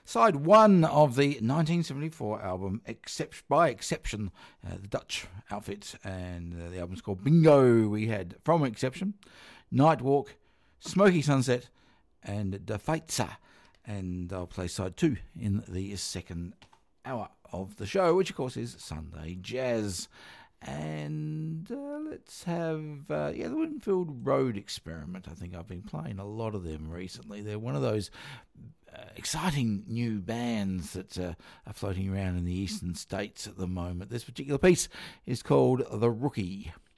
Side one of the 1974 album By Exception, the Dutch outfit, and the album's called Bingo. We had From Exception, Nightwalk, Smoky Sunset, and De Feitza. And I'll play side two in the second hour of the show, which of course is Sunday Jazz. And let's have the Winfield Road Experiment. I think I've been playing a lot of them recently. They're one of those exciting new bands that are floating around in the eastern states at the moment. This particular piece is called The Rookie.